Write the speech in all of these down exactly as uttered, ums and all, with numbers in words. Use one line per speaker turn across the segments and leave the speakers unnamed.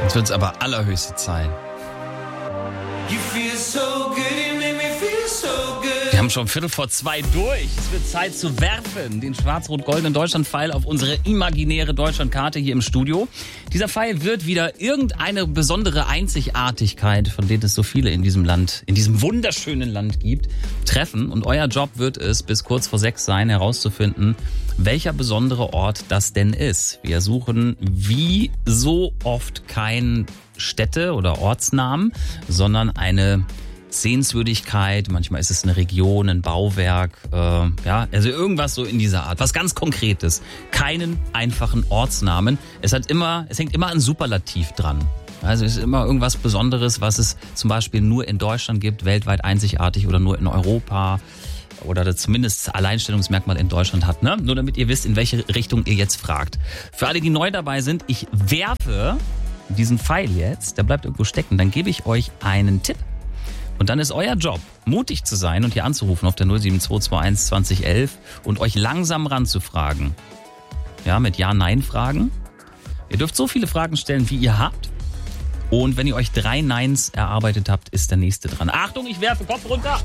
Jetzt wird es aber allerhöchste Zeit.
You feel so good, you make me feel so good.
Wir haben schon Viertel vor zwei durch. Es wird Zeit zu werfen. Den schwarz-rot-goldenen Deutschland-Pfeil auf unsere imaginäre Deutschlandkarte hier im Studio. Dieser Pfeil wird wieder irgendeine besondere Einzigartigkeit, von denen es so viele in diesem Land, in diesem wunderschönen Land gibt, treffen. Und euer Job wird es, bis kurz vor sechs sein, herauszufinden, welcher besondere Ort das denn ist. Wir suchen wie so oft kein Städte- oder Ortsnamen, sondern eine Sehenswürdigkeit, manchmal ist es eine Region, ein Bauwerk, äh, ja, also irgendwas so in dieser Art, was ganz Konkretes. Keinen einfachen Ortsnamen. Es hat immer, es hängt immer ein Superlativ dran. Also es ist immer irgendwas Besonderes, was es zum Beispiel nur in Deutschland gibt, weltweit einzigartig oder nur in Europa oder zumindest Alleinstellungsmerkmal in Deutschland hat, ne? Nur damit ihr wisst, in welche Richtung ihr jetzt fragt. Für alle, die neu dabei sind, ich werfe diesen Pfeil jetzt, der bleibt irgendwo stecken, dann gebe ich euch einen Tipp. Und dann ist euer Job, mutig zu sein und hier anzurufen auf der null sieben zwei zwei eins zwanzig elf und euch langsam ranzufragen. Ja, mit Ja-Nein-Fragen. Ihr dürft so viele Fragen stellen, wie ihr habt. Und wenn ihr euch drei Neins erarbeitet habt, ist der nächste dran. Achtung, ich werfe, Kopf runter!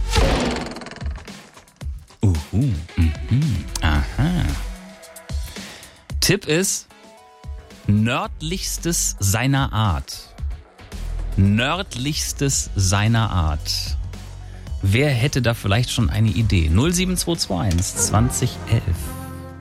Uhu, mhm, aha. Tipp ist, nördlichstes seiner Art. Nördlichstes seiner Art. Wer hätte da vielleicht schon eine Idee? null sieben zwei zwei eins zwanzig elf.